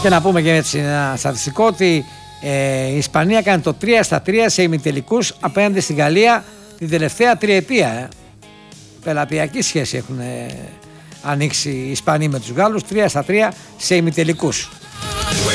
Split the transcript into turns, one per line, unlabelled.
Και να πούμε και έτσι ένα στατιστικό ότι η Ισπανία έκανε το 3-3 σε ημιτελικούς απέναντι στην Γαλλία την τελευταία τριετία. Πελατειακή σχέση έχουν ανοίξει οι Ισπανοί με τους Γάλλους, 3-3 σε ημιτελικούς.